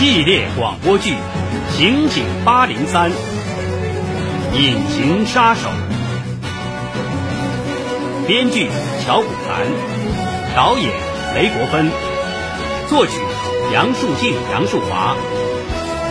系列广播剧《刑警803》隐形杀手，编剧乔古凡，导演雷国芬，作曲杨树静、杨树华，